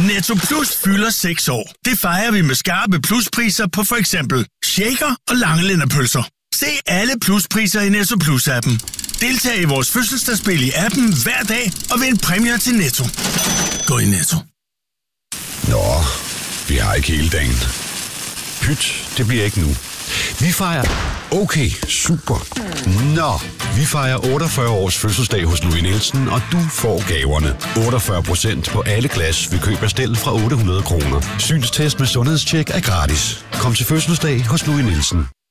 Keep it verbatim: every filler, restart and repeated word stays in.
Netto Plus fylder seks år. Det fejrer vi med skarpe pluspriser på for eksempel shaker og langelænderpølser. Se alle pluspriser i Netto Plus-appen. Deltag i vores fødselsdagsspil i appen hver dag og vind præmier til Netto. Gå i Netto. Nå, vi har ikke hele dagen. Pyt, det bliver ikke nu. Vi fejrer... Okay, super. Nå, vi fejrer otteogfyrre års fødselsdag hos Louis Nielsen, og du får gaverne. otteogfyrre procent på alle glas ved køb af stel fra otte hundrede kroner. Synstest med sundhedstjek er gratis. Kom til fødselsdag hos Louis Nielsen.